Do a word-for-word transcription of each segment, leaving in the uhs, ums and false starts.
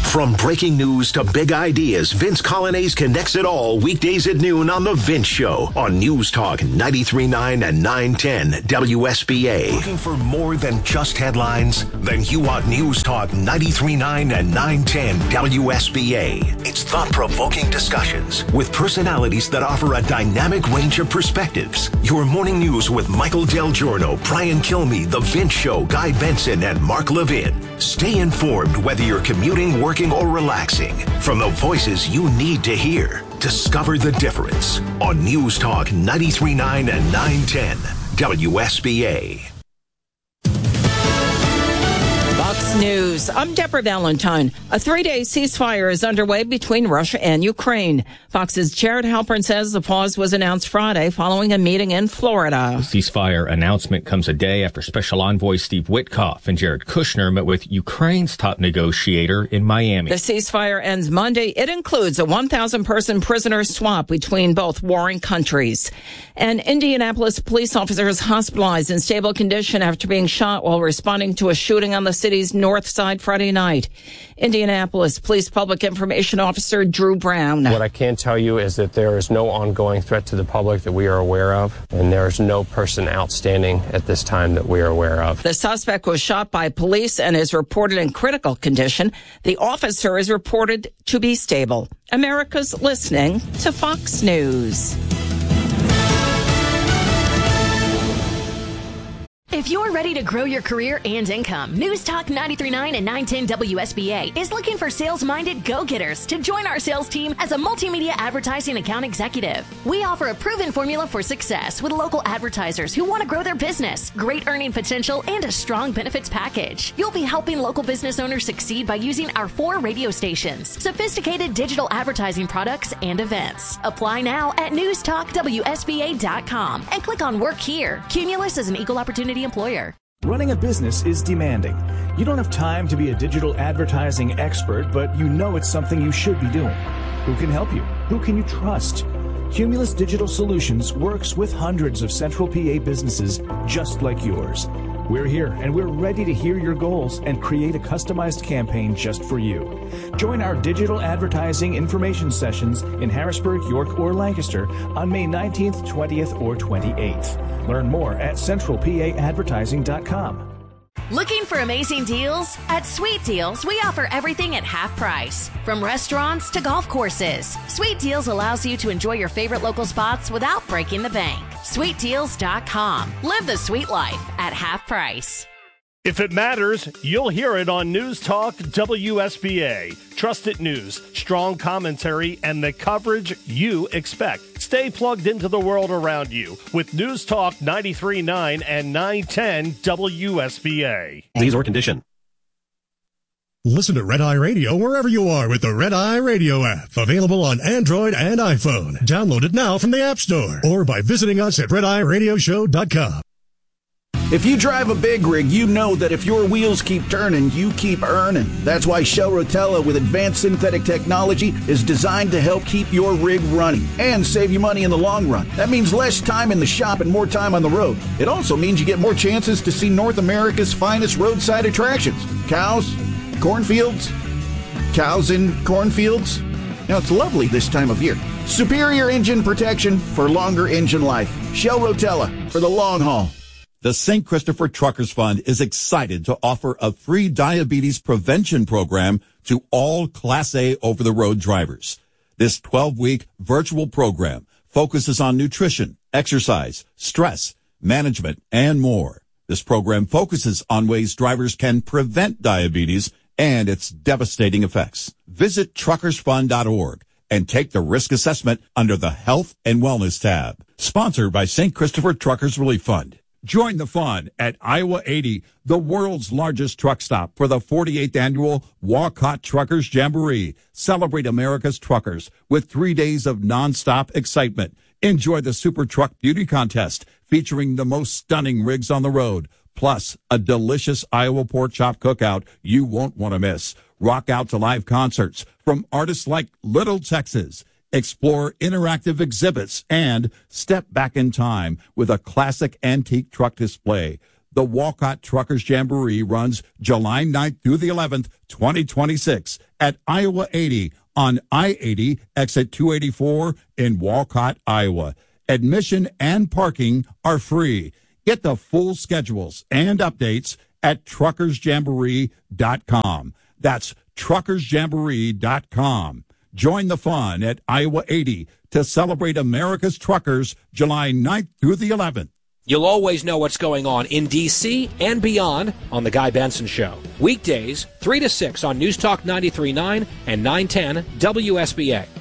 From breaking news to big ideas, Vince Colonnese connects it all weekdays at noon on The Vince Show on News Talk ninety-three point nine and nine ten W S B A. Looking for more than just headlines? Then you want News Talk ninety-three point nine and nine ten W S B A. It's thought-provoking discussions with personalities that offer a dynamic range of perspectives. Your morning news with Michael Del Giorno, Brian Kilmeade, The Vince Show, Guy Benson, and Mark Levin. Stay informed whether you're commuting, working, or relaxing. From the voices you need to hear, discover the difference on News Talk ninety-three point nine and nine ten W S B A. Fox News. I'm Deborah Valentine. A three-day ceasefire is underway between Russia and Ukraine. Fox's Jared Halpern says the pause was announced Friday following a meeting in Florida. The ceasefire announcement comes a day after Special Envoy Steve Witkoff and Jared Kushner met with Ukraine's top negotiator in Miami. The ceasefire ends Monday. It includes a one thousand person prisoner swap between both warring countries. An Indianapolis police officer is hospitalized in stable condition after being shot while responding to a shooting on the city's north side Friday night. Indianapolis Police Public Information Officer Drew Brown. What I can tell you is that there is no ongoing threat to the public that we are aware of, and there is no person outstanding at this time that we are aware of. The suspect was shot by police and is reported in critical condition. The officer is reported to be stable. America's listening to Fox News. If you're ready to grow your career and income, News Talk ninety-three point nine and nine ten W S B A is looking for sales-minded go-getters to join our sales team as a multimedia advertising account executive. We offer a proven formula for success with local advertisers who want to grow their business, great earning potential, and a strong benefits package. You'll be helping local business owners succeed by using our four radio stations, sophisticated digital advertising products, and events. Apply now at news talk W S B A dot com and click on Work Here. Cumulus is an equal opportunity employer. Running a business is demanding. You don't have time to be a digital advertising expert, but you know it's something you should be doing. Who can help you? Who can you trust? Cumulus Digital Solutions works with hundreds of Central P A businesses just like yours. We're here and we're ready to hear your goals and create a customized campaign just for you. Join our digital advertising information sessions in Harrisburg, York, or Lancaster on May nineteenth, twentieth, or twenty-eighth. Learn more at central p a advertising dot com. Looking for amazing deals? At Sweet Deals, we offer everything at half price. From restaurants to golf courses, Sweet Deals allows you to enjoy your favorite local spots without breaking the bank. sweet deals dot com. Live the sweet life at half price. If it matters, you'll hear it on News Talk W S B A. Trusted news, strong commentary, and the coverage you expect. Stay plugged into the world around you with News Talk ninety-three point nine and nine ten W S B A. These or condition. Listen to Red Eye Radio wherever you are with the Red Eye Radio app. Available on Android and iPhone. Download it now from the App Store or by visiting us at red eye radio show dot com. If you drive a big rig, you know that if your wheels keep turning, you keep earning. That's why Shell Rotella with advanced synthetic technology is designed to help keep your rig running and save you money in the long run. That means less time in the shop and more time on the road. It also means you get more chances to see North America's finest roadside attractions. Cows, cornfields, cows in cornfields. Now, it's lovely this time of year. Superior engine protection for longer engine life. Shell Rotella for the long haul. The Saint Christopher Truckers Fund is excited to offer a free diabetes prevention program to all Class A over-the-road drivers. This twelve-week virtual program focuses on nutrition, exercise, stress, management, and more. This program focuses on ways drivers can prevent diabetes and its devastating effects. Visit truckers fund dot org and take the risk assessment under the Health and Wellness tab. Sponsored by Saint Christopher Truckers Relief Fund. Join the fun at Iowa eighty, the world's largest truck stop, for the forty-eighth annual Walcott Truckers Jamboree. Celebrate America's truckers with three days of nonstop excitement. Enjoy the Super Truck Beauty Contest featuring the most stunning rigs on the road, plus a delicious Iowa pork chop cookout you won't want to miss. Rock out to live concerts from artists like Little Texas. Explore interactive exhibits and step back in time with a classic antique truck display. The Walcott Truckers Jamboree runs July ninth through the eleventh, twenty twenty-six at Iowa eighty on I eighty, exit two eighty-four in Walcott, Iowa. Admission and parking are free. Get the full schedules and updates at truckers jamboree dot com. That's truckers jamboree dot com. Join the fun at Iowa eighty to celebrate America's truckers July ninth through the eleventh. You'll always know what's going on in D C and beyond on The Guy Benson Show. Weekdays, three to six on News Talk ninety-three point nine and nine ten W S B A.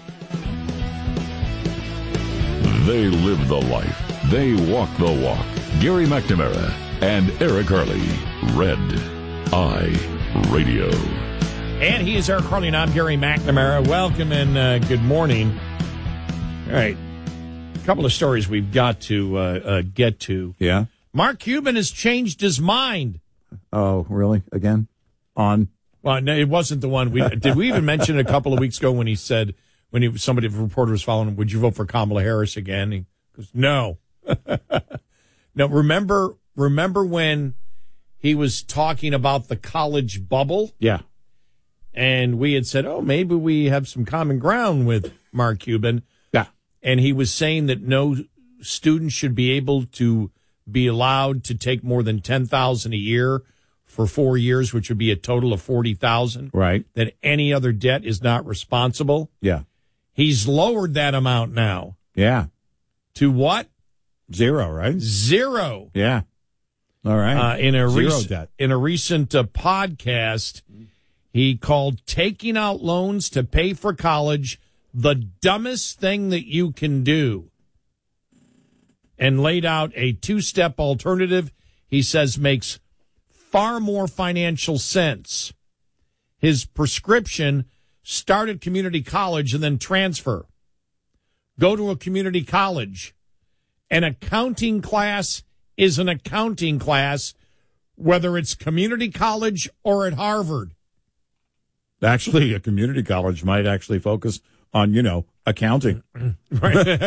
They live the life. They walk the walk. Gary McNamara and Eric Harley. Red Eye Radio. And he is Eric Harley, and I'm Gary McNamara. Welcome and uh, good morning. All right. A couple of stories we've got to uh, uh, get to. Yeah. Mark Cuban has changed his mind. Oh, really? Again? On? Well, no, it wasn't the one. We did we even mention it a couple of weeks ago when he said, when he somebody, a reporter was following him, would you vote for Kamala Harris again? He goes, no. No, remember, remember when he was talking about the college bubble? Yeah. And we had said, oh, maybe we have some common ground with Mark Cuban. Yeah. And he was saying that no student should be able to be allowed to take more than ten thousand dollars a year for four years, which would be a total of forty thousand dollars. Right. That any other debt is not responsible. Yeah. He's lowered that amount now. Yeah. To what? Zero, right? Zero. Yeah. All right. Uh, in a Zero rec- debt. In a recent uh, podcast, he called taking out loans to pay for college the dumbest thing that you can do, and laid out a two-step alternative he says makes far more financial sense. His prescription: start at community college and then transfer. Go to a community college. An accounting class is an accounting class, whether it's community college or at Harvard. Actually, a community college might actually focus on, you know, accounting. Right.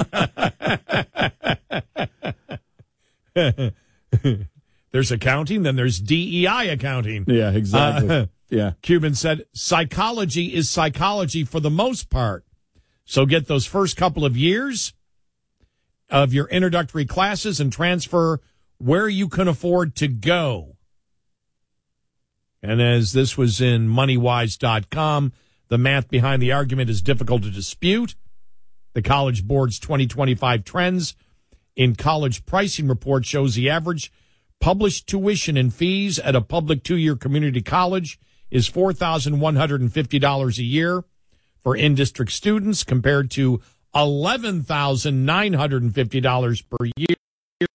There's accounting, then there's D E I accounting. Yeah, exactly. Uh, yeah. Cuban said, psychology is psychology for the most part. So get those first couple of years of your introductory classes and transfer where you can afford to go. And as this was in money wise dot com, the math behind the argument is difficult to dispute. The College Board's twenty twenty-five trends in college pricing report shows the average published tuition and fees at a public two-year community college is four thousand one hundred fifty dollars a year for in-district students, compared to eleven thousand nine hundred fifty dollars per year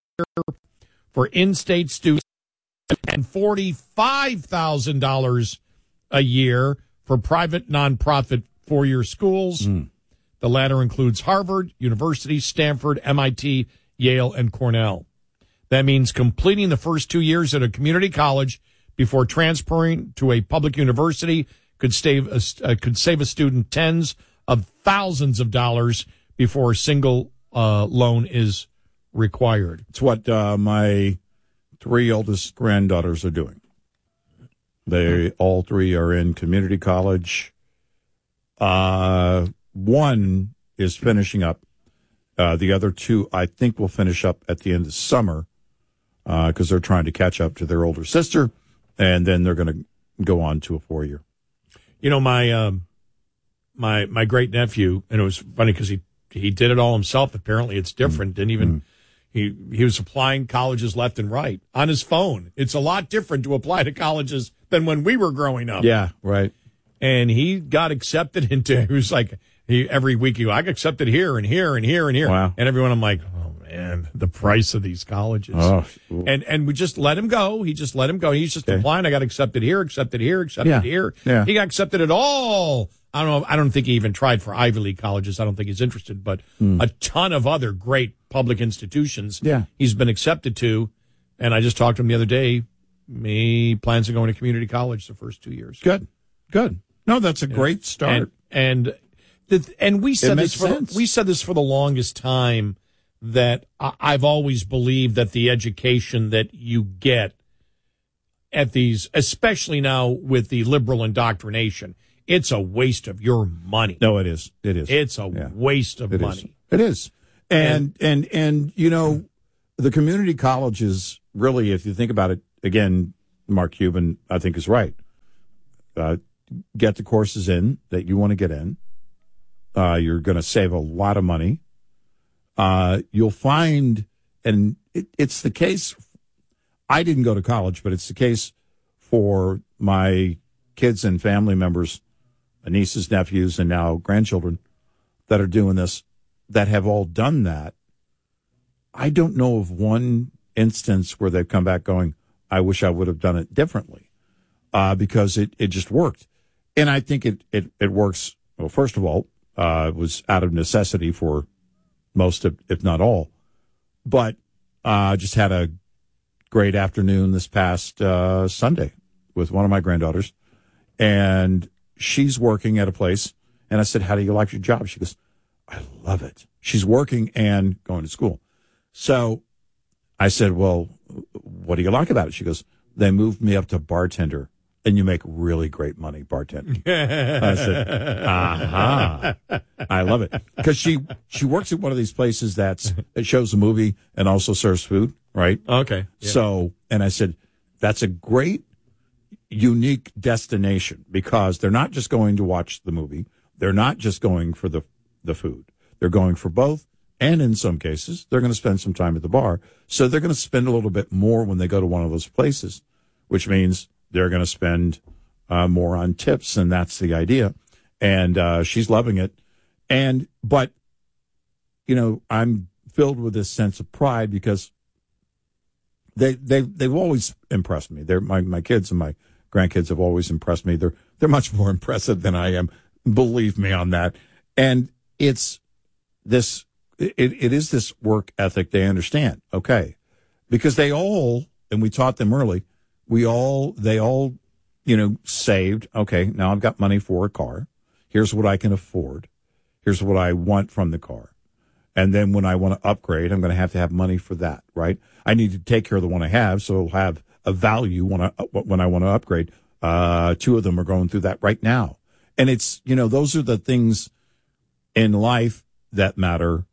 for in-state students and forty-five thousand dollars a year for private nonprofit four-year schools. Mm. The latter includes Harvard, University, Stanford, M I T, Yale, and Cornell. That means completing the first two years at a community college before transferring to a public university could save a, uh, could save a student tens of thousands of dollars before a single uh, loan is required. It's what uh, my three oldest granddaughters are doing. They all three are in community college. Uh, one is finishing up. Uh, the other two, I think, will finish up at the end of summer because uh, they're trying to catch up to their older sister, and then they're going to go on to a four-year. You know, my um, my my great nephew, and it was funny because he he did it all himself. Apparently, it's different. Mm. Didn't even. Mm. He he was applying colleges left and right on his phone. It's a lot different to apply to colleges than when we were growing up. Yeah, right. And he got accepted into, he was like, he, every week, he, I got accepted here and here and here and here. Wow. And everyone, I'm like, oh, man, the price of these colleges. Oh. And and we just let him go. He just let him go. He's just okay. applying. I got accepted here, accepted here, accepted yeah. here. Yeah. He got accepted at all. I don't know. I don't think he even tried for Ivy League colleges. I don't think he's interested, but mm. a ton of other great public institutions yeah. he's been accepted to. And I just talked to him the other day. He plans on going to community college the first two years. Good. Good. No, that's a yeah. great start. And and, the, and we said this for sense. we said this for the longest time that I've always believed that the education that you get at these, especially now with the liberal indoctrination, it's a waste of your money. No, it is. It is. It's a yeah. waste of it money. Is. It is. And, and, and, and, you know, the community colleges really, if you think about it, again, Mark Cuban, I think, is right. Uh, get the courses in that you want to get in. Uh, you're going to save a lot of money. Uh, you'll find, and it, it's the case, I didn't go to college, but it's the case for my kids and family members, nieces, nephews, and now grandchildren that are doing this, that have all done that. I don't know of one instance where they've come back going, I wish I would have done it differently, uh, because it, it just worked. And I think it, it, it works. Well, first of all, uh, it was out of necessity for most of, if not all, but, uh, just had a great afternoon this past, uh, Sunday with one of my granddaughters, and she's working at a place. And I said, how do you like your job? She goes, I love it. She's working and going to school. So I said, well, what do you like about it? She goes, they moved me up to bartender, and you make really great money bartending. I said, aha, I love it. Because she, she works at one of these places that's, that shows a movie and also serves food, right? Okay. Yeah. So, and I said, that's a great, unique destination, because they're not just going to watch the movie. They're not just going for the, the food. They're going for both. And in some cases, they're going to spend some time at the bar. So they're going to spend a little bit more when they go to one of those places, which means they're going to spend uh, more on tips. And that's the idea. And uh, she's loving it. And, but, you know, I'm filled with this sense of pride because they, they, they've always impressed me. They're my, my kids and my grandkids have always impressed me. They're, they're much more impressive than I am. Believe me on that. And it's this, It, it is this work ethic they understand, okay, because they all, and we taught them early, we all, they all, you know, saved, okay, now I've got money for a car. Here's what I can afford. Here's what I want from the car. And then when I want to upgrade, I'm going to have to have money for that, right? I need to take care of the one I have, so it'll have a value when I, when I want to upgrade. Uh, two of them are going through that right now. And it's, you know, those are the things in life that matter.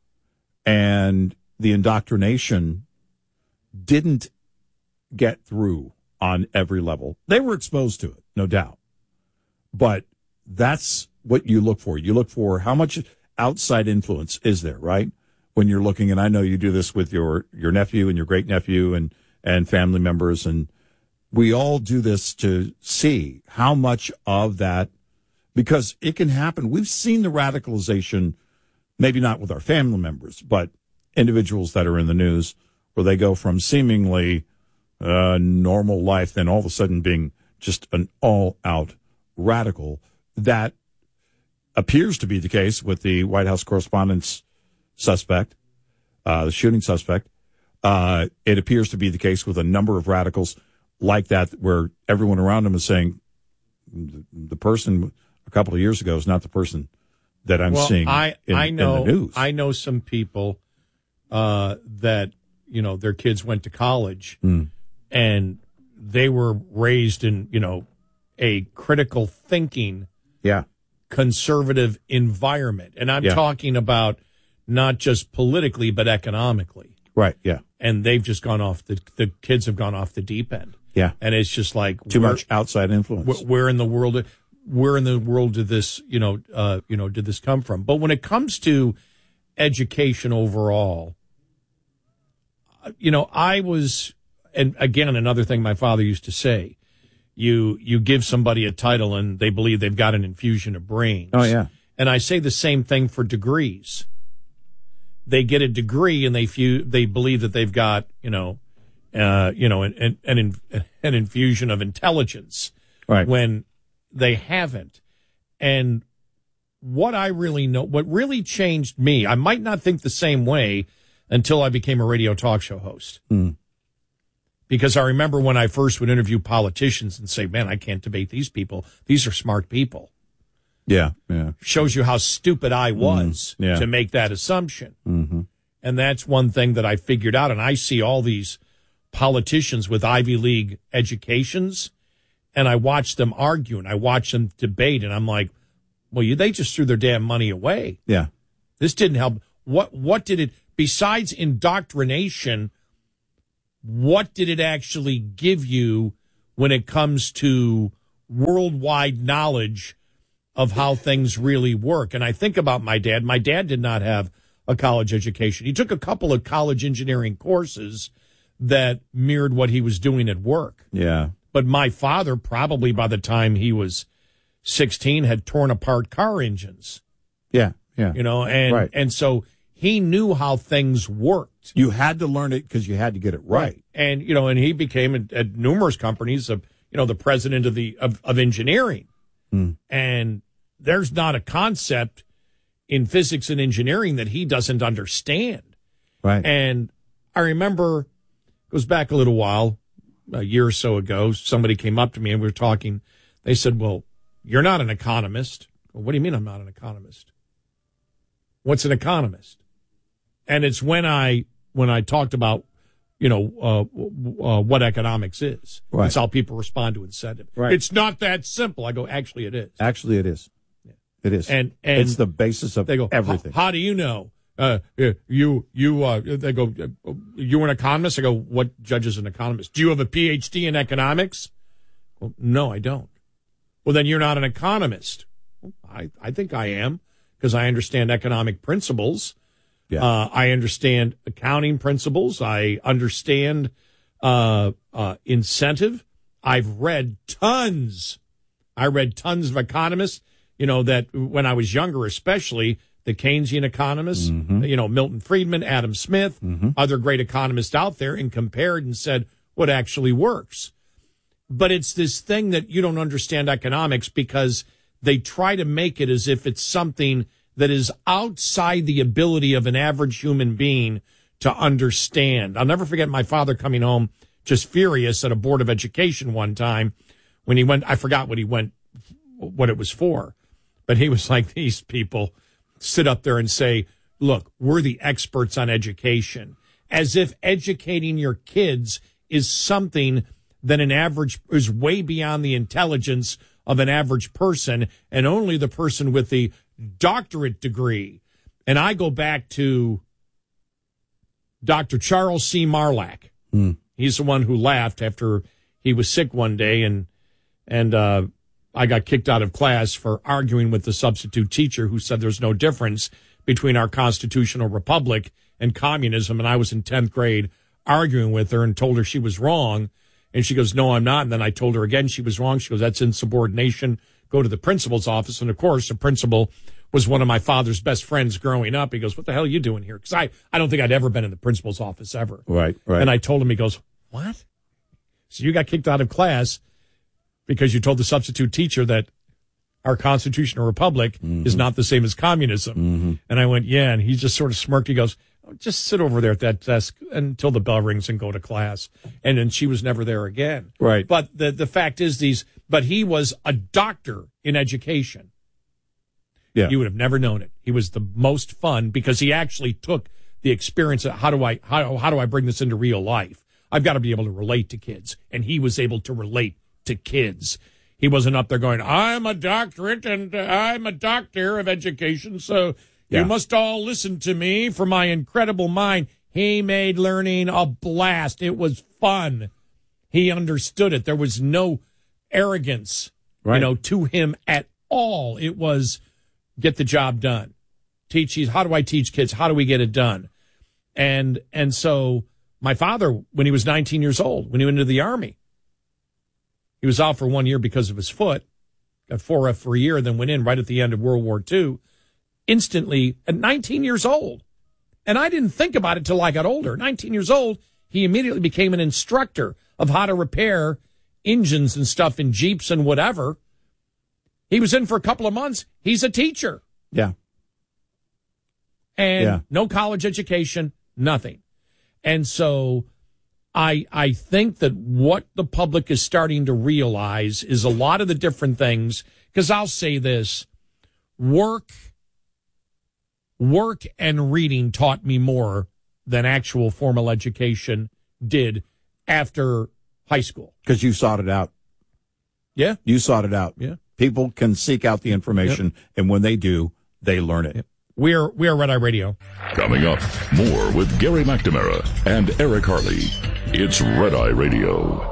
And the indoctrination didn't get through on every level. They were exposed to it, no doubt. But that's what you look for. You look for how much outside influence is there, right? When you're looking, and I know you do this with your, your nephew and your great nephew and, and family members, and we all do this to see how much of that, because it can happen. We've seen the radicalization, maybe not with our family members, but individuals that are in the news, where they go from seemingly uh, normal life, then all of a sudden being just an all-out radical. That appears to be the case with the White House correspondence suspect, uh, the shooting suspect. Uh, it appears to be the case with a number of radicals like that, where everyone around them is saying the, the person a couple of years ago is not the person that I'm well, seeing I, in, I know, in the news. I know some people uh, that, you know, their kids went to college mm. and they were raised in, you know, a critical thinking, yeah, conservative environment. And I'm yeah. talking about not just politically, but economically. Right, yeah. And they've just gone off, the the kids have gone off the deep end. Yeah. And it's just like too much outside influence. Where in the world, where in the world did this, you know, uh, you know, did this come from? But when it comes to education overall, you know, I was, and again, another thing my father used to say, you you give somebody a title and they believe they've got an infusion of brains. Oh, yeah. And I say the same thing for degrees. They get a degree and they fu- they believe that they've got, you know, uh, you know, an an, an infusion of intelligence, right? When they haven't. And what I really know, what really changed me, I might not think the same way until I became a radio talk show host. Mm. Because I remember when I first would interview politicians and say, man, I can't debate these people. These are smart people. Yeah, yeah. Shows you how stupid I was mm, yeah. to make that assumption. Mm-hmm. And that's one thing that I figured out. And I see all these politicians with Ivy League educations, and I watch them argue and I watch them debate, and I'm like, well, you, they just threw their damn money away. Yeah. This didn't help. What, what did it, besides indoctrination, what did it actually give you when it comes to worldwide knowledge of how things really work? And I think about my dad. My dad did not have a college education. He took a couple of college engineering courses that mirrored what he was doing at work. Yeah. But my father, probably by the time he was sixteen, had torn apart car engines. Yeah, yeah. You know, and right. and so he knew how things worked. You had to learn it because you had to get it right. right. And, you know, and he became at, at numerous companies, of, you know, the president of the of, of engineering. Mm. And there's not a concept in physics and engineering that he doesn't understand. Right. And I remember, it goes back a little while, a year or so ago, somebody came up to me and we were talking. They said, well, you're not an economist. Well, what do you mean I'm not an economist? What's an economist? And it's when I when I talked about, you know, uh, uh, what economics is. Right. It's how people respond to incentive. Right. It's not that simple. I go, actually, it is. Actually, it is. It is. And, and it's the basis of they go, everything. How do you know? Uh, you, you, uh, they go, you're an economist? I go, what judges an economist? Do you have a P H D in economics? Well, no, I don't. Well, then you're not an economist. Well, I, I think I am, because I understand economic principles. Yeah. Uh, I understand accounting principles. I understand uh, uh, incentive. I've read tons. I read tons of economists. You know, that when I was younger, especially the Keynesian economists, mm-hmm. you know, Milton Friedman, Adam Smith, mm-hmm. other great economists out there, and compared and said what actually works. But it's this thing that you don't understand economics because they try to make it as if it's something that is outside the ability of an average human being to understand. I'll never forget my father coming home just furious at a board of education one time when he went, I forgot what he went, what it was for. But he was like, these people sit up there and say, look, we're the experts on education, as if educating your kids is something that an average is way beyond the intelligence of an average person, and only the person with the doctorate degree. And I go back to Doctor Charles C. Marlack. Mm. He's the one who laughed after he was sick one day, and and uh I got kicked out of class for arguing with the substitute teacher who said there's no difference between our constitutional republic and communism. And I was in tenth grade arguing with her and told her she was wrong. And she goes, no, I'm not. And then I told her again she was wrong. She goes, that's insubordination. Go to the principal's office. And, of course, the principal was one of my father's best friends growing up. He goes, what the hell are you doing here? Because I, I don't think I'd ever been in the principal's office ever. Right, right. And I told him, he goes, what? So you got kicked out of class because you told the substitute teacher that our constitutional republic mm-hmm. is not the same as communism. Mm-hmm. And I went, yeah. And he just sort of smirked. He goes, oh, just sit over there at that desk until the bell rings and go to class. And then she was never there again. Right. But the, the fact is these, but he was a doctor in education. Yeah. You would have never known it. He was the most fun because he actually took the experience of how do I, how, how do I bring this into real life? I've got to be able to relate to kids. And he was able to relate to kids. He wasn't up there going, I'm a doctorate and uh, I'm a doctor of education, so yeah. you must all listen to me for my incredible mind. He made learning a blast. It was fun. He understood it. There was no arrogance, right. you know, to him at all. It was get the job done. Teach these. How do I teach kids? How do we get it done? And and so my father, when he was nineteen years old, when he went into the Army, he was out for one year because of his foot, got four F for a year, then went in right at the end of World War Two, instantly at nineteen years old. And I didn't think about it till I got older. nineteen years old, he immediately became an instructor of how to repair engines and stuff in Jeeps and whatever. He was in for a couple of months. He's a teacher. Yeah. And yeah. no college education, nothing. And so I I think that what the public is starting to realize is a lot of the different things, because I'll say this, work, work and reading taught me more than actual formal education did after high school. Because you sought it out. Yeah. You sought it out. Yeah. People can seek out the information, yep. and when they do, they learn it. Yep. We are we are Red Eye Radio. Coming up, more with Gary McNamara and Eric Harley. It's Red Eye Radio.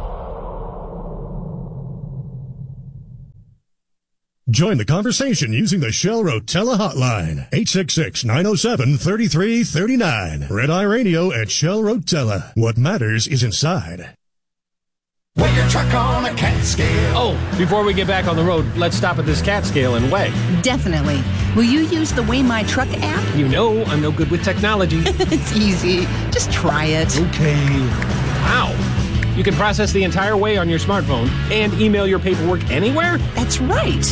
Join the conversation using the Shell Rotella hotline, eight six six, nine oh seven, three three three nine. Red Eye Radio at Shell Rotella. What matters is inside. Weigh your truck on a cat scale. Oh, before we get back on the road, let's stop at this cat scale and weigh. Definitely. Will you use the Weigh My Truck app? You know I'm no good with technology. It's easy. Just try it. Okay. Wow. You can process the entire weigh on your smartphone and email your paperwork anywhere? That's right.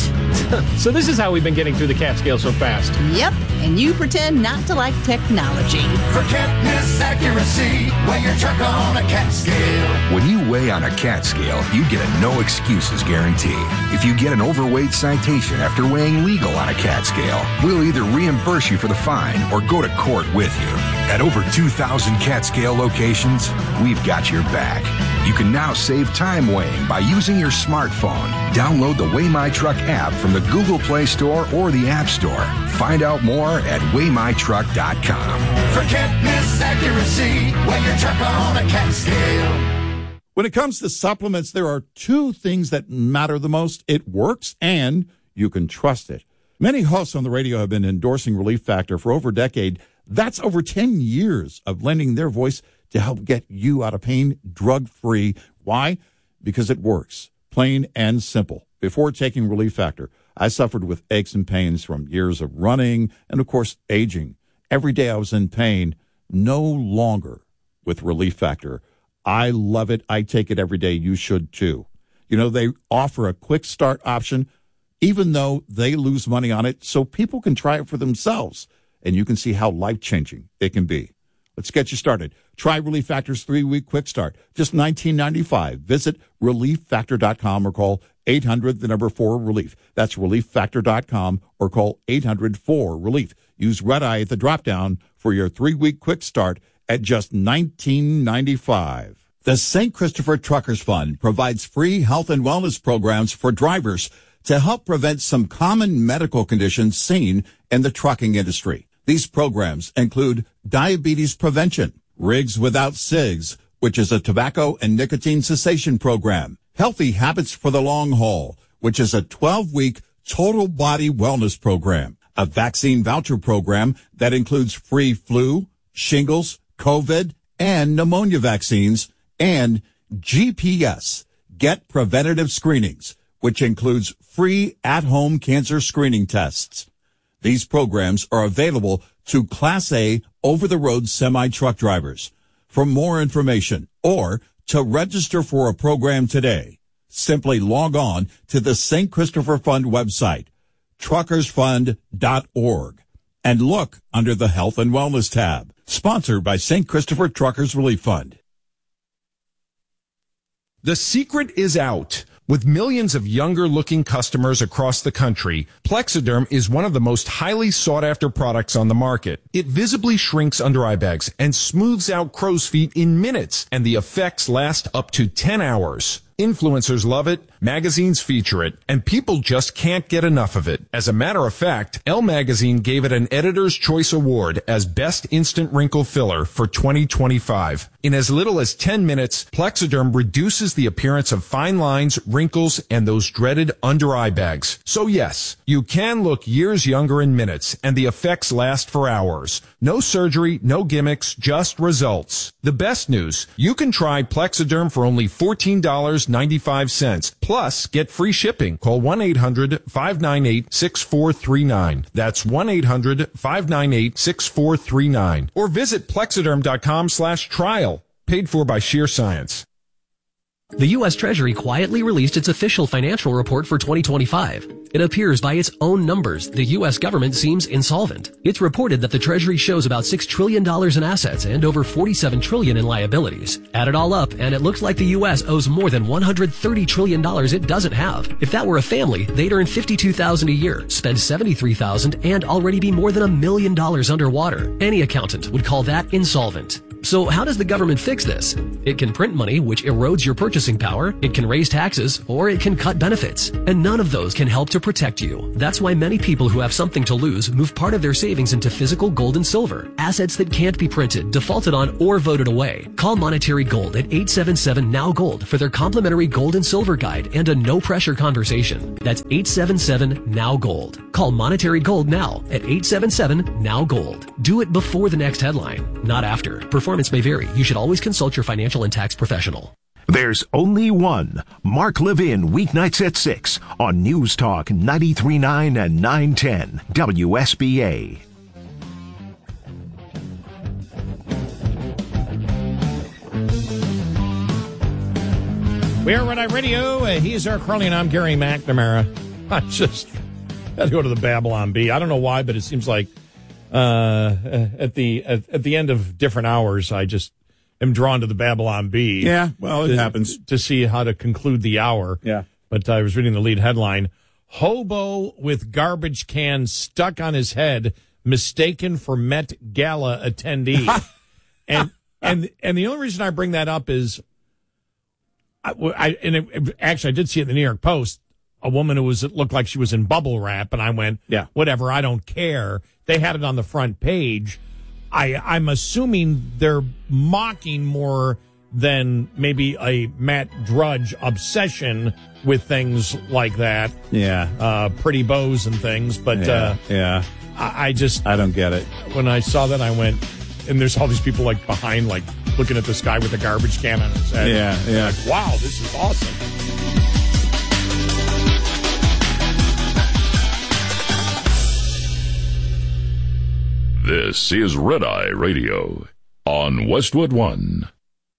So this is how we've been getting through the cat scale so fast. Yep, and you pretend not to like technology. For can't-miss accuracy, weigh your truck on a cat scale. When you weigh on a cat scale, you get a no excuses guarantee. If you get an overweight citation after weighing legal on a cat scale, we'll either reimburse you for the fine or go to court with you. At over two thousand cat scale locations, we've got your back. You can now save time weighing by using your smartphone. Download the Weigh My Truck app from the Google Play Store or the App Store. Find out more at weigh my truck dot com. For can't-miss accuracy, weigh your truck on a cat scale. When it comes to supplements, there are two things that matter the most. It works and you can trust it. Many hosts on the radio have been endorsing Relief Factor for over a decade. That's over ten years of lending their voice to help get you out of pain drug-free. Why? Because it works. Plain and simple. Before taking Relief Factor, I suffered with aches and pains from years of running and, of course, aging. Every day I was in pain. No longer with Relief Factor. I love it. I take it every day. You should, too. You know, they offer a quick start option, even though they lose money on it, so people can try it for themselves, and you can see how life-changing it can be. Let's get you started. Try Relief Factor's three-week quick start. Just nineteen ninety-five. Visit relief factor dot com or call eight hundred, the number four, relief. That's relief factor dot com or call eight hundred, four, relief. Use Red Eye at the drop-down for your three-week quick start at just nineteen ninety-five. The Saint Christopher Truckers Fund provides free health and wellness programs for drivers to help prevent some common medical conditions seen in the trucking industry. These programs include diabetes prevention, Rigs Without Cigs, which is a tobacco and nicotine cessation program, Healthy Habits for the Long Haul, which is a twelve-week total body wellness program, a vaccine voucher program that includes free flu, shingles, COVID, and pneumonia vaccines, and G P S, Get Preventative Screenings, which includes free at-home cancer screening tests. These programs are available to Class A over-the-road semi-truck drivers. For more information or to register for a program today, simply log on to the Saint Christopher Fund website, truckers fund dot org, and look under the Health and Wellness tab. Sponsored by Saint Christopher Truckers Relief Fund. The secret is out. With millions of younger-looking customers across the country, Plexiderm is one of the most highly sought-after products on the market. It visibly shrinks under eye bags and smooths out crow's feet in minutes, and the effects last up to ten hours. Influencers love it, magazines feature it, and people just can't get enough of it. As a matter of fact, Elle Magazine gave it an Editor's Choice Award as Best Instant Wrinkle Filler for twenty twenty-five. In as little as ten minutes, Plexiderm reduces the appearance of fine lines, wrinkles, and those dreaded under-eye bags. So yes, you can look years younger in minutes, and the effects last for hours. No surgery, no gimmicks, just results. The best news, you can try Plexiderm for only fourteen dollars and ninety-five cents. Plus, get free shipping. Call one eight hundred, five nine eight, six four three nine. That's one eight hundred, five nine eight, six four three nine. Or visit plexiderm dot com slash trial. Paid for by Sheer Science. The U S Treasury quietly released its official financial report for twenty twenty-five. It appears by its own numbers, the U S government seems insolvent. It's reported that the Treasury shows about six trillion dollars in assets and over forty-seven trillion dollars in liabilities. Add it all up, and it looks like the U S owes more than one hundred thirty trillion dollars it doesn't have. If that were a family, they'd earn fifty-two thousand dollars a year, spend seventy-three thousand dollars, and already be more than a million dollars underwater. Any accountant would call that insolvent. So how does the government fix this? It can print money, which erodes your purchasing power, it can raise taxes, or it can cut benefits. And none of those can help to protect you. That's why many people who have something to lose move part of their savings into physical gold and silver, assets that can't be printed, defaulted on, or voted away. Call Monetary Gold at eight seven seven N O W Gold for their complimentary gold and silver guide and a no-pressure conversation. That's eight seven seven N O W Gold. Call Monetary Gold now at eight seven seven N O W Gold. Do it before the next headline, not after. Performance may vary. You should always consult your financial and tax professional. There's only one. Mark Levin, weeknights at six on News Talk ninety-three point nine and nine ten W S B A. We are Red Eye Radio. Uh, he is Eric Carly, and I'm Gary McNamara. I just had to go to the Babylon Bee. I don't know why, but it seems like uh, at the at, at the end of different hours, I just am drawn to the Babylon Bee. Yeah, well, it to, happens. To see how to conclude the hour. Yeah. But I was reading the lead headline. Hobo with garbage can stuck on his head, mistaken for Met Gala attendee. and and and the only reason I bring that up is, I, I and it, actually I did see it in the New York Post, a woman who was it looked like she was in bubble wrap, and I went, yeah, whatever, I don't care. They had it on the front page. I I'm assuming they're mocking more than maybe a Matt Drudge obsession with things like that. Yeah. Uh, pretty bows and things. But yeah, uh, yeah. I, I just... I don't get it. When I saw that, I went... And there's all these people like behind, like looking at this guy with a garbage can on his head. Yeah, yeah. Like, wow, this is awesome. This is Red Eye Radio on Westwood One.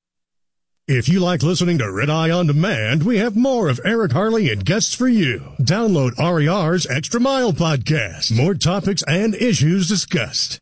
If you like listening to Red Eye On Demand, we have more of Eric Harley and guests for you. Download R E R's Extra Mile podcast. More topics and issues discussed.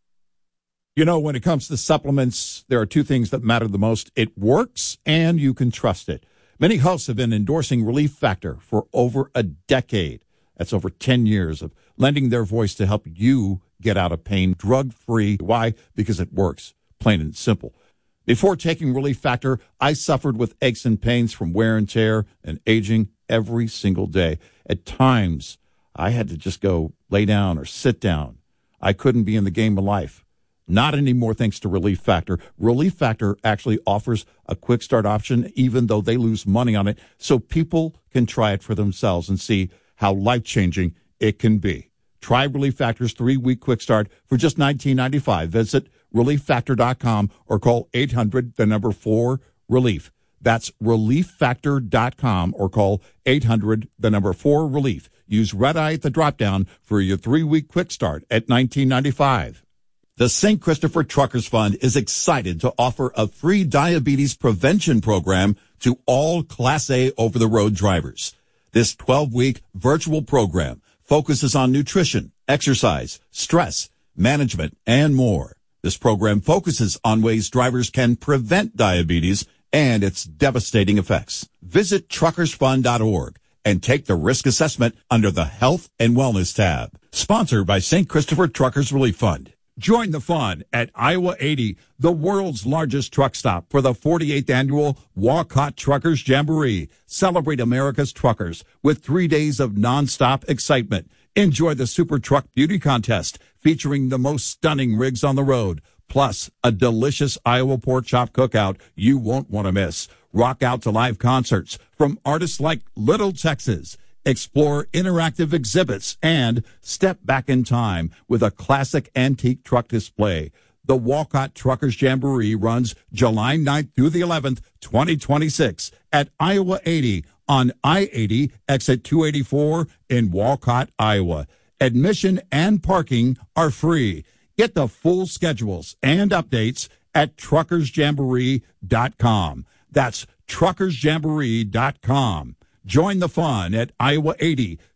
You know, when it comes to supplements, there are two things that matter the most. It works and you can trust it. Many hosts have been endorsing Relief Factor for over a decade. That's over ten years of lending their voice to help you get out of pain drug-free. Why? Because it works. Plain and simple. Before taking Relief Factor, I suffered with aches and pains from wear and tear and aging every single day. At times, I had to just go lay down or sit down. I couldn't be in the game of life. Not anymore, thanks to Relief Factor. Relief Factor actually offers a quick start option, even though they lose money on it, so people can try it for themselves and see how life-changing it can be. Try Relief Factor's three-week quick start for just nineteen ninety-five dollars. Visit relief factor dot com or call eight hundred, the number four, relief. That's relief factor dot com or call eight hundred, the number four, relief. Use Red Eye at the drop-down for your three-week quick start at nineteen ninety-five dollars. The Saint Christopher Truckers Fund is excited to offer a free diabetes prevention program to all Class A over-the-road drivers. This twelve-week virtual program focuses on nutrition, exercise, stress, management, and more. This program focuses on ways drivers can prevent diabetes and its devastating effects. Visit truckers fund dot org and take the risk assessment under the Health and Wellness tab. Sponsored by Saint Christopher Truckers Relief Fund. Join the fun at Iowa eighty, the world's largest truck stop, for the forty-eighth annual Walcott Truckers Jamboree. Celebrate America's truckers with three days of nonstop excitement. Enjoy the Super Truck Beauty Contest featuring the most stunning rigs on the road, plus a delicious Iowa pork chop cookout you won't want to miss. Rock out to live concerts from artists like Little Texas. Explore interactive exhibits and step back in time with a classic antique truck display. The Walcott Truckers Jamboree runs July ninth through the eleventh, twenty twenty-six at Iowa eighty on I eighty, exit two eighty-four in Walcott, Iowa. Admission and parking are free. Get the full schedules and updates at truckers jamboree dot com. That's truckers jamboree dot com. Join the fun at Iowa eighty,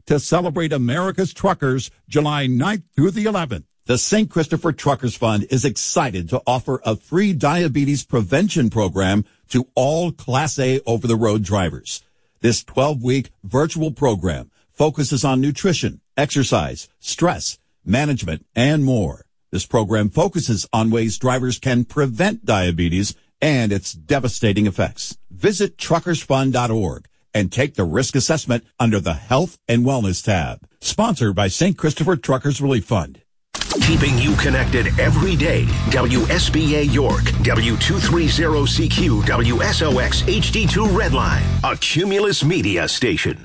to celebrate America's truckers July ninth through the eleventh. The Saint Christopher Truckers Fund is excited to offer a free diabetes prevention program to all Class A over-the-road drivers. This twelve-week virtual program focuses on nutrition, exercise, stress, management, and more. This program focuses on ways drivers can prevent diabetes and its devastating effects. Visit truckers fund dot org and take the risk assessment under the Health and Wellness tab. Sponsored by Saint Christopher Truckers Relief Fund. Keeping you connected every day. W S B A York, W two thirty C Q, W S O X H D two Redline, a Cumulus Media station.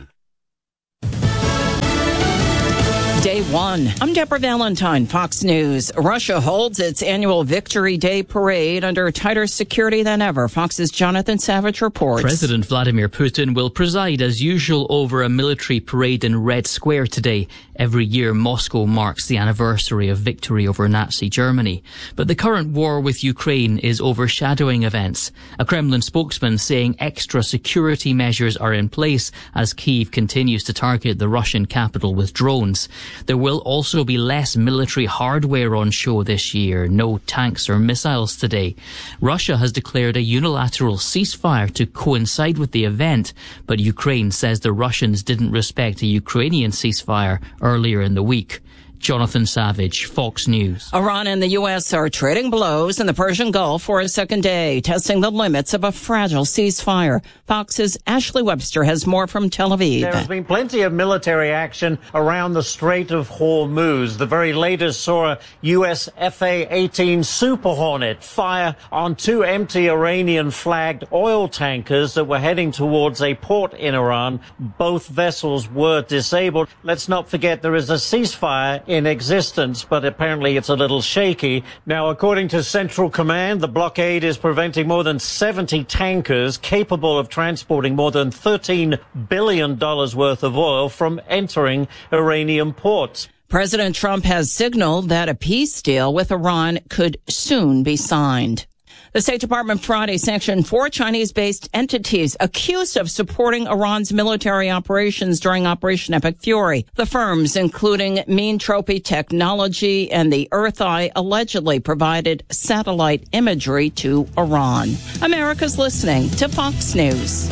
Day one. I'm Deborah Valentine, Fox News. Russia holds its annual Victory Day parade under tighter security than ever. Fox's Jonathan Savage reports. President Vladimir Putin will preside as usual over a military parade in Red Square today. Every year, Moscow marks the anniversary of victory over Nazi Germany. But the current war with Ukraine is overshadowing events. A Kremlin spokesman saying extra security measures are in place as Kyiv continues to target the Russian capital with drones. There will also be less military hardware on show this year. No tanks or missiles today. Russia has declared a unilateral ceasefire to coincide with the event, but Ukraine says the Russians didn't respect a Ukrainian ceasefire earlier in the week. Jonathan Savage, Fox News. Iran and the U S are trading blows in the Persian Gulf for a second day, testing the limits of a fragile ceasefire. Fox's Ashley Webster has more from Tel Aviv. There has been plenty of military action around the Strait of Hormuz. The very latest saw a U S F A eighteen Super Hornet fire on two empty Iranian-flagged oil tankers that were heading towards a port in Iran. Both vessels were disabled. Let's not forget there is a ceasefire in existence, but apparently it's a little shaky. Now, according to Central Command, the blockade is preventing more than seventy tankers capable of transporting more than thirteen billion dollars worth of oil from entering Iranian ports. President Trump has signaled that a peace deal with Iran could soon be signed. The State Department Friday sanctioned four Chinese-based entities accused of supporting Iran's military operations during Operation Epic Fury. The firms, including Meantropy Technology and the Earth Eye, allegedly provided satellite imagery to Iran. America's listening to Fox News.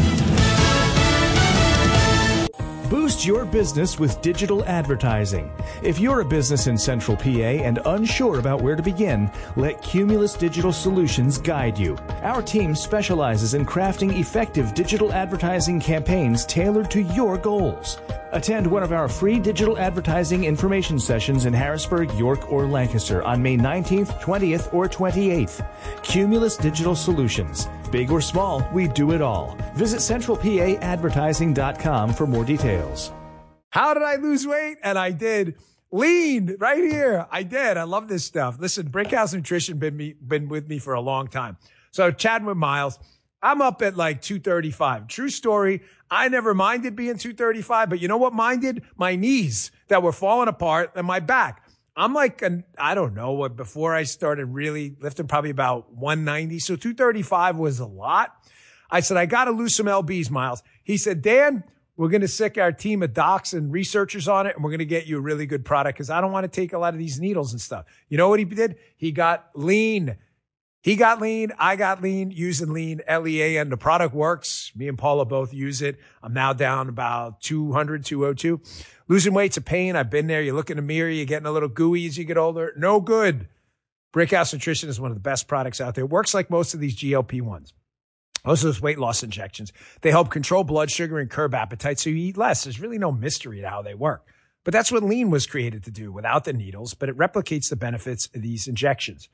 Boost your business with digital advertising. If you're a business in Central P A and unsure about where to begin, let Cumulus Digital Solutions guide you. Our team specializes in crafting effective digital advertising campaigns tailored to your goals. Attend one of our free digital advertising information sessions in Harrisburg, York, or Lancaster on May nineteenth, twentieth, or twenty-eighth. Cumulus Digital Solutions. Big or small, we do it all. Visit central p a advertising dot com for more details. How did I lose weight? And I did. Lean right here. I did. I love this stuff. Listen, Brickhouse Nutrition been me, been with me for a long time. So chatting with Miles, I'm up at like two thirty-five. True story. I never minded being two thirty-five, but you know what minded? My knees that were falling apart and my back. I'm like, an, I don't know what, before I started really lifting, probably about one ninety. So two thirty-five was a lot. I said, I got to lose some L Bs, Miles. He said, Dan, we're going to sick our team of docs and researchers on it, and we're going to get you a really good product because I don't want to take a lot of these needles and stuff. You know what he did? He got lean. He got lean. I got lean using lean, L E A N. The product works. Me and Paula both use it. I'm now down about two hundred, two oh two. Losing weight's a pain. I've been there. You look in the mirror, you're getting a little gooey as you get older. No good. Brickhouse Nutrition is one of the best products out there. It works like most of these G L P ones. Most of those weight loss injections. They help control blood sugar and curb appetite so you eat less. There's really no mystery to how they work. But that's what lean was created to do without the needles, but it replicates the benefits of these injections.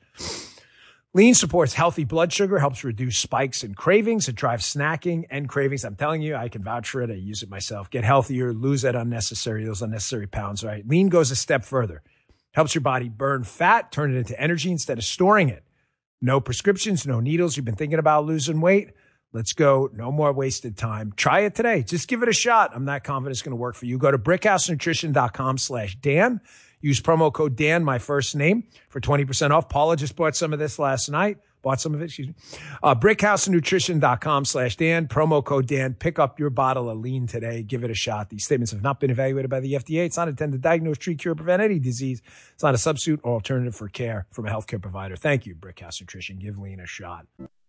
Lean supports healthy blood sugar, helps reduce spikes and cravings. It drives snacking and cravings. I'm telling you, I can vouch for it. I use it myself. Get healthier, lose that unnecessary, those unnecessary pounds, right? Lean goes a step further. Helps your body burn fat, turn it into energy instead of storing it. No prescriptions, no needles. You've been thinking about losing weight? Let's go. No more wasted time. Try it today. Just give it a shot. I'm not confident it's going to work for you. Go to brickhousenutrition.com slash Dan. Use promo code Dan, my first name, for twenty percent off. Paula just bought some of this last night. Bought some of it, excuse me. Uh, brickhousenutrition.com slash Dan, promo code Dan. Pick up your bottle of lean today. Give it a shot. These statements have not been evaluated by the F D A. It's not intended to diagnose, treat, cure, prevent any disease. It's not a substitute or alternative for care from a healthcare provider. Thank you, Brickhouse Nutrition. Give lean a shot.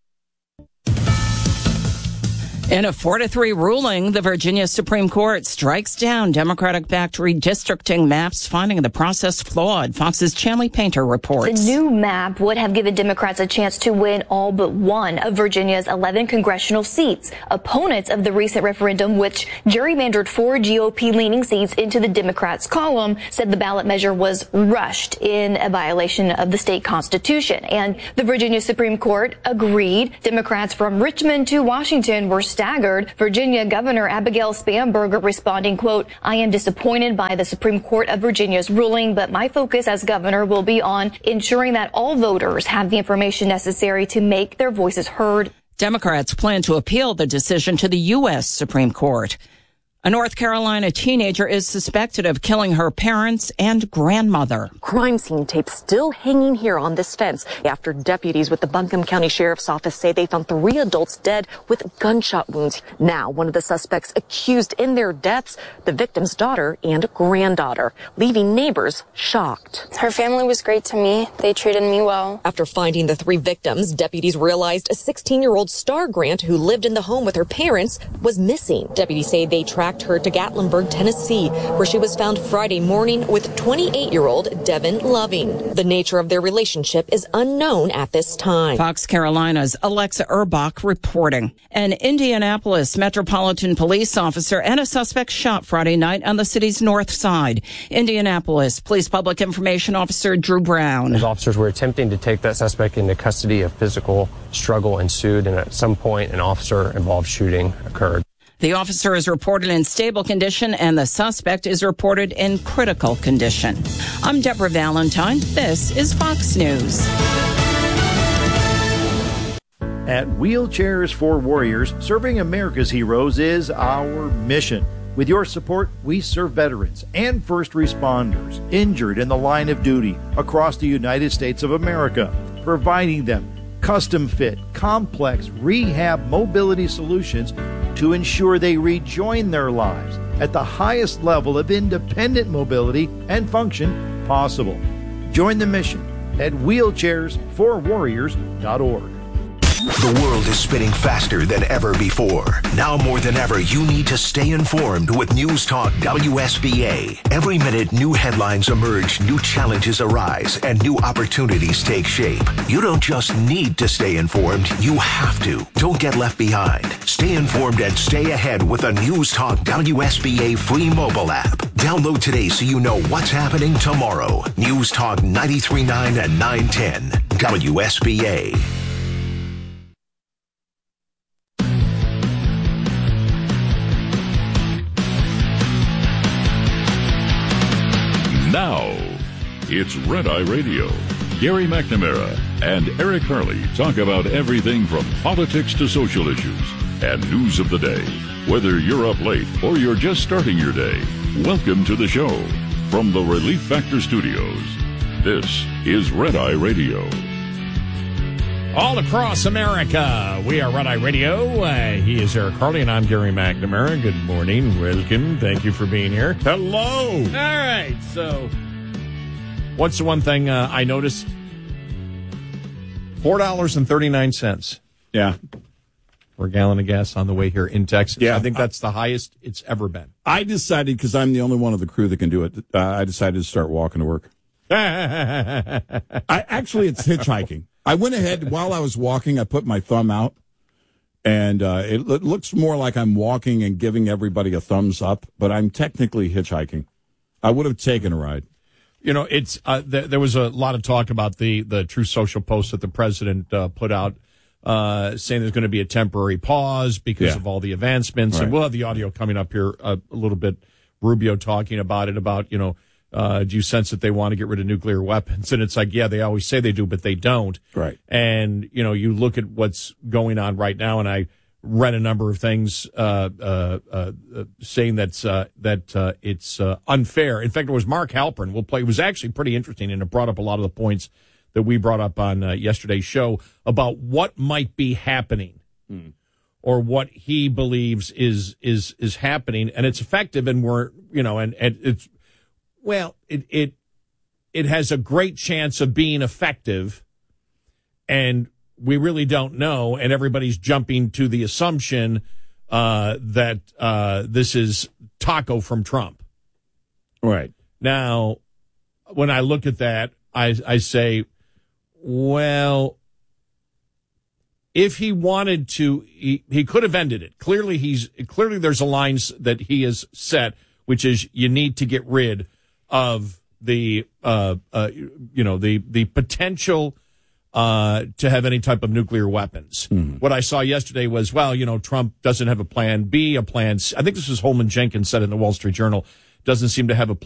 In a four to three ruling, the Virginia Supreme Court strikes down Democratic-backed redistricting maps, finding the process flawed. Fox's Chanley Painter reports. The new map would have given Democrats a chance to win all but one of Virginia's eleven congressional seats. Opponents of the recent referendum, which gerrymandered four G O P-leaning seats into the Democrats' column, said the ballot measure was rushed in a violation of the state constitution. And the Virginia Supreme Court agreed. Democrats from Richmond to Washington were staggered. Virginia Governor Abigail Spanberger responding, quote, I am disappointed by the Supreme Court of Virginia's ruling, but my focus as governor will be on ensuring that all voters have the information necessary to make their voices heard. Democrats plan to appeal the decision to the U S Supreme Court. A North Carolina teenager is suspected of killing her parents and grandmother. Crime scene tape still hanging here on this fence after deputies with the Buncombe County Sheriff's Office say they found three adults dead with gunshot wounds. Now, one of the suspects accused in their deaths, the victim's daughter and granddaughter, leaving neighbors shocked. Her family was great to me. They treated me well. After finding the three victims, deputies realized a sixteen-year-old Star Grant who lived in the home with her parents was missing. Deputies say they tracked her to Gatlinburg, Tennessee, where she was found Friday morning with twenty-eight-year-old Devin Loving. The nature of their relationship is unknown at this time. Fox Carolina's Alexa Urbach reporting. An Indianapolis Metropolitan Police officer and a suspect shot Friday night on the city's north side. Indianapolis Police Public Information Officer Drew Brown. As officers were attempting to take that suspect into custody, a physical struggle ensued, and at some point an officer-involved shooting occurred. The officer is reported in stable condition and the suspect is reported in critical condition. I'm Deborah Valentine. This is Fox News. At Wheelchairs for Warriors, serving America's heroes is our mission. With your support, we serve veterans and first responders injured in the line of duty across the United States of America, providing them custom-fit, complex rehab mobility solutions to ensure they rejoin their lives at the highest level of independent mobility and function possible. Join the mission at wheelchairs for warriors dot org. The world is spinning faster than ever before. Now more than ever, you need to stay informed with News Talk W S B A. Every minute, new headlines emerge, new challenges arise, and new opportunities take shape. You don't just need to stay informed, you have to. Don't get left behind. Stay informed and stay ahead with a News Talk W S B A free mobile app. Download today so you know what's happening tomorrow. News Talk ninety-three point nine and nine ten W S B A. Now, it's Red Eye Radio. Gary McNamara and Eric Hurley talk about everything from politics to social issues and news of the day. Whether you're up late or you're just starting your day, welcome to the show. From the Relief Factor Studios, this is Red Eye Radio. All across America, we are Red Eye Radio. Uh, he is Eric Harley, and I'm Gary McNamara. Good morning. Welcome. Thank you for being here. Hello. All right. So, what's the one thing uh, I noticed? four dollars and thirty-nine cents. Yeah. For a gallon of gas on the way here in Texas. Yeah. I think that's the highest it's ever been. I decided, because I'm the only one of the crew that can do it, uh, I decided to start walking to work. I Actually, it's hitchhiking. I went ahead, while I was walking, I put my thumb out, and uh, it, it looks more like I'm walking and giving everybody a thumbs up, but I'm technically hitchhiking. I would have taken a ride. You know, it's uh, th- there was a lot of talk about the, the True Social post that the president uh, put out, uh, saying there's going to be a temporary pause because Yeah. of all the advancements. Right. And we'll have the audio coming up here uh, a little bit. Rubio talking about it, about, you know, Uh, do you sense that they want to get rid of nuclear weapons? And it's like, yeah, they always say they do, but they don't. Right. And, you know, you look at what's going on right now, and I read a number of things uh, uh, uh, saying that's, uh, that uh, it's uh, unfair. In fact, it was Mark Halpern. We'll play. It was actually pretty interesting, and it brought up a lot of the points that we brought up on uh, yesterday's show about what might be happening. Hmm. Or what he believes is is is happening, and it's effective, and we're you know, and, and it's well, it it it has a great chance of being effective, and we really don't know, and everybody's jumping to the assumption uh, that uh, this is Taco from Trump. Right now, when I look at that, I I say, well. If he wanted to, he, he could have ended it. Clearly, he's clearly there's a line that he has set, which is you need to get rid of the, uh, uh, you know, the the potential uh, to have any type of nuclear weapons. Mm. What I saw yesterday was, well, you know, Trump doesn't have a plan B, a plan C. I think this was Holman Jenkins said in the Wall Street Journal, doesn't seem to have a